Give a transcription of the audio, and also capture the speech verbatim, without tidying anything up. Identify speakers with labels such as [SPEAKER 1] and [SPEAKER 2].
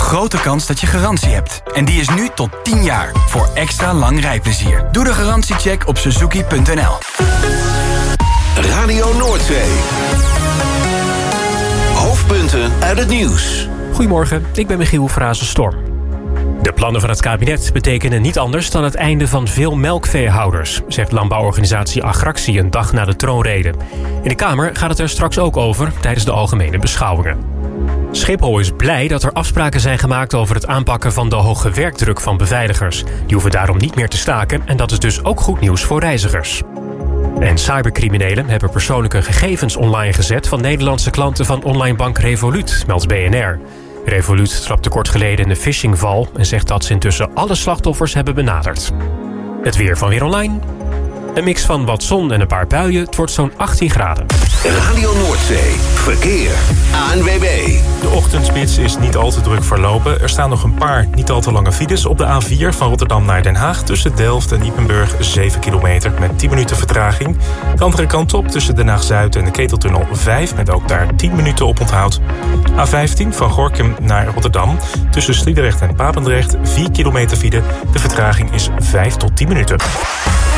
[SPEAKER 1] grote kans dat je garantie hebt. En die is nu tot tien jaar, voor extra lang rijplezier. Doe de garantiecheck op suzuki punt n l.
[SPEAKER 2] Radio Noordzee. Hoofdpunten uit het nieuws.
[SPEAKER 3] Goedemorgen, ik ben Michiel Frazen-Storm. De plannen van het kabinet betekenen niet anders dan het einde van veel melkveehouders, zegt landbouworganisatie Agractie een dag na de troonrede. In de Kamer gaat het er straks ook over tijdens de algemene beschouwingen. Schiphol is blij dat er afspraken zijn gemaakt over het aanpakken van de hoge werkdruk van beveiligers. Die hoeven daarom niet meer te staken en dat is dus ook goed nieuws voor reizigers. En cybercriminelen hebben persoonlijke gegevens online gezet van Nederlandse klanten van onlinebank Revolut, meldt B N R. Revolut trapte kort geleden in de phishingval en zegt dat ze intussen alle slachtoffers hebben benaderd. Het weer van Weer Online. Een mix van wat zon en een paar buien. Het wordt zo'n achttien graden.
[SPEAKER 2] Radio Noordzee. Verkeer. A N W B.
[SPEAKER 4] De ochtendspits is niet al te druk verlopen. Er staan nog een paar niet al te lange files op de A vier van Rotterdam naar Den Haag. Tussen Delft en Ypenburg zeven kilometer met tien minuten vertraging. De andere kant op tussen Den Haag-Zuid en de Keteltunnel vijf met ook daar tien minuten op onthoud. A vijftien van Gorinchem naar Rotterdam. Tussen Sliedrecht en Papendrecht vier kilometer file. De vertraging is vijf tot tien minuten.